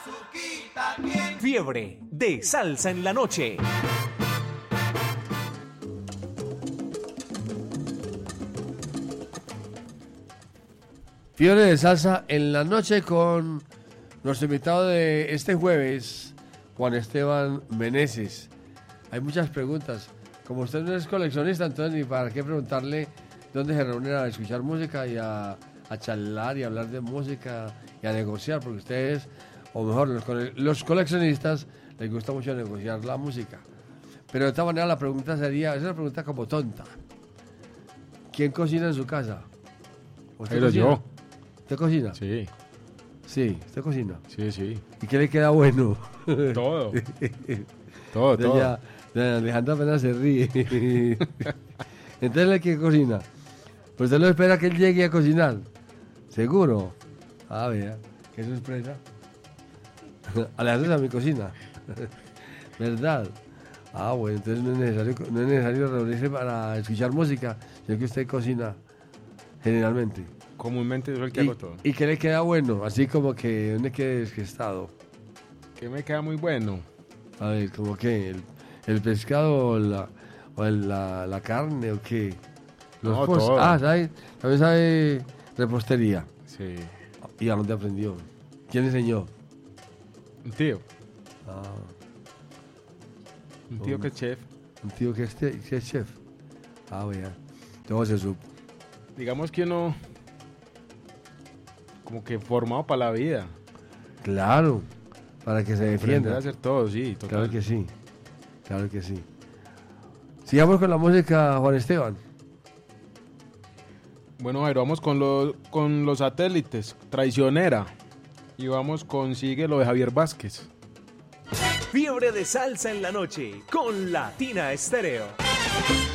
Fiebre de salsa en la noche. Fiebre de salsa en la noche con nuestro invitado de este jueves, Juan Esteban Meneses. Hay muchas preguntas. Como usted no es coleccionista, entonces ni para qué preguntarle dónde se reúnen a escuchar música y a charlar y a hablar de música y a negociar, porque ustedes, o mejor, los coleccionistas les gusta mucho negociar la música. Pero de esta manera la pregunta sería, es una pregunta como tonta. ¿Quién cocina en su casa? Pero yo. ¿Usted cocina? Sí. Sí, ¿usted cocina? Sí, sí. ¿Y qué le queda bueno? Todo. todo. Ya Alejandro apenas se ríe. Entonces, ¿qué cocina? Pues usted lo espera que él llegue a cocinar. ¿Seguro? Ah, vea, qué sorpresa. Alejandro es a mi cocina. ¿Verdad? Ah, bueno, entonces no es necesario reunirse para escuchar música, sino que usted cocina generalmente. Comúnmente yo soy el que hago todo. ¿Y qué le queda bueno? Así como que no le quede desgastado. ¿Qué me queda muy bueno? A ver, como que el pescado o la carne o qué. No, todo. ¿Sabe? También sabe repostería. Sí. ¿Y a dónde aprendió? ¿Quién enseñó? Un tío. Ah, Un tío que es chef. un tío que es chef. Ah, vea. Todo se supo. Digamos que uno como que formado para la vida. Claro, para que se Aprender defienda. a hacer todo, sí, total. Claro que sí. Claro que sí. Sigamos con la música, Juan Esteban. Bueno, Jairo, vamos con los satélites, Traicionera. Y vamos con Sigue lo de Javier Vázquez. Fiebre de salsa en la noche con Latina Estéreo.